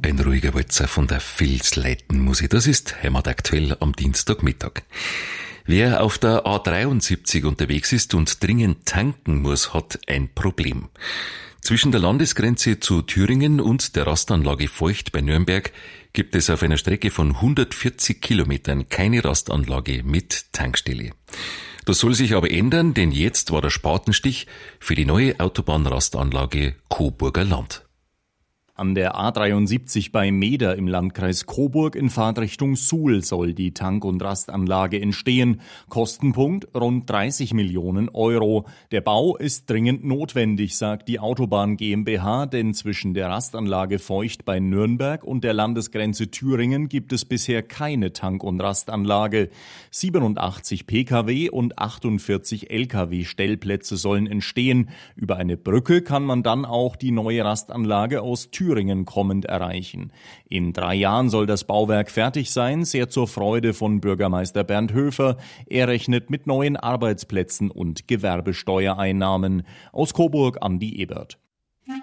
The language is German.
Ein ruhiger Walzer von der Vilsleiten-Musik. Das ist heimataktuell am Dienstagmittag. Wer auf der A73 unterwegs ist und dringend tanken muss, hat ein Problem. Zwischen der Landesgrenze zu Thüringen und der Rastanlage Voigt bei Nürnberg gibt es auf einer Strecke von 140 Kilometern keine Rastanlage mit Tankstelle. Das soll sich aber ändern, denn jetzt war der Spatenstich für die neue Autobahnrastanlage Coburger Land. An der A73 bei Meeder im Landkreis Coburg in Fahrtrichtung Suhl soll die Tank- und Rastanlage entstehen. Kostenpunkt rund 30 Millionen Euro. Der Bau ist dringend notwendig, sagt die Autobahn GmbH, denn zwischen der Rastanlage Voigt bei Nürnberg und der Landesgrenze Thüringen gibt es bisher keine Tank- und Rastanlage. 87 Pkw und 48 Lkw-Stellplätze sollen entstehen. Über eine Brücke kann man dann auch die neue Rastanlage aus Thüringen kommend erreichen. In 3 Jahren soll das Bauwerk fertig sein, sehr zur Freude von Bürgermeister Bernd Höfer. Er rechnet mit neuen Arbeitsplätzen und Gewerbesteuereinnahmen. Aus Coburg Andi Ebert.